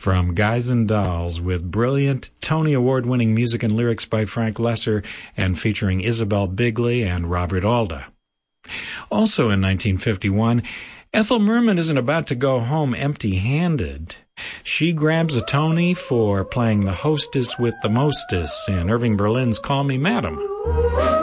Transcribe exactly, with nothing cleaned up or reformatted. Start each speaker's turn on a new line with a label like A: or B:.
A: from Guys and Dolls with brilliant Tony Award-winning music and lyrics by Frank Lesser and featuring Isabel Bigley and Robert Alda. Also in nineteen fifty-one, Ethel Merman isn't about to go home empty-handed. She grabs a Tony for playing the hostess with the mostess in Irving Berlin's Call Me Madam.